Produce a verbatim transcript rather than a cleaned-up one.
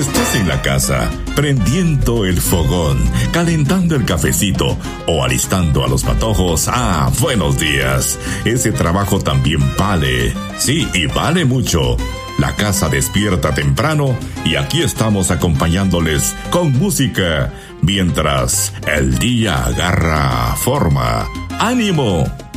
estés en la casa, prendiendo el fogón, calentando el cafecito o alistando a los patojos, ah, buenos días. Ese trabajo también vale. Sí, y vale mucho. La casa despierta temprano y aquí estamos acompañándoles con música mientras el día agarra forma. ¡Ánimo!